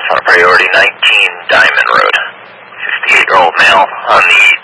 on priority 19 Diamond Road. 58-year-old male on the